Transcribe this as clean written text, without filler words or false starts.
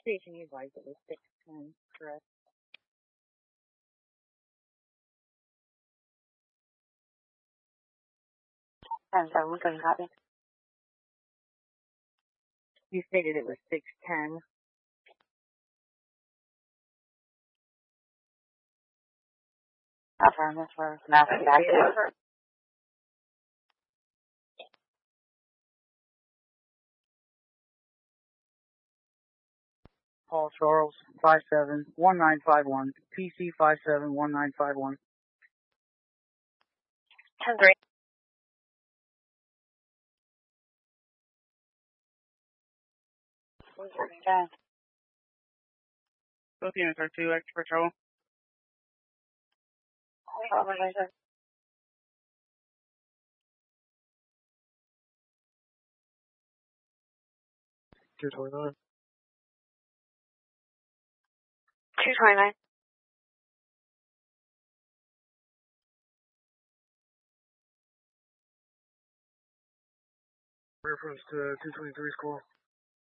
station you advised it was 610, correct? 10-7, we couldn't copy. You stated it was 610. Affirmative for massive accident. Paul Charles, 571951, PC 571951. 10-3. Okay. Both units are 2 extra patrol. Oh, my God. 229. 229. Reference to 223's call.